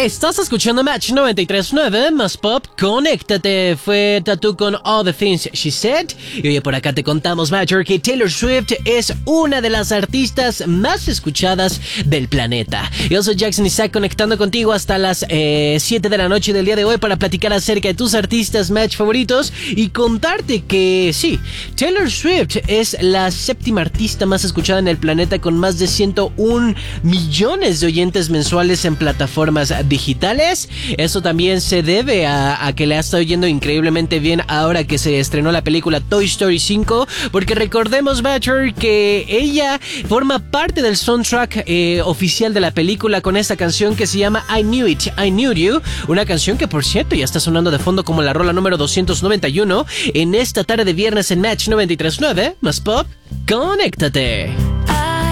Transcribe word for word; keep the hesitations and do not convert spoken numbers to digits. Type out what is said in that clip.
Estás escuchando Match noventa y tres punto nueve, más pop, conéctate. Fue Tattoo con All the Things She Said. Y oye, por acá te contamos, Matcher, que Taylor Swift es una de las artistas más escuchadas del planeta. Yo soy Jackson Isaac, conectando contigo hasta las eh, siete de la noche del día de hoy para platicar acerca de tus artistas Match favoritos y contarte que sí, Taylor Swift es la séptima artista más escuchada en el planeta, con más de ciento un millones de oyentes mensuales en plataformas digitales. Eso también se debe a, a que le ha estado yendo increíblemente bien ahora que se estrenó la película Toy Story cinco, porque recordemos, Batcher, que ella forma parte del soundtrack eh, oficial de la película con esta canción que se llama I Knew It, I Knew You, una canción que, por cierto, ya está sonando de fondo como la rola número doscientos noventa y uno en esta tarde de viernes en Match noventa y tres punto nueve, más pop, conéctate.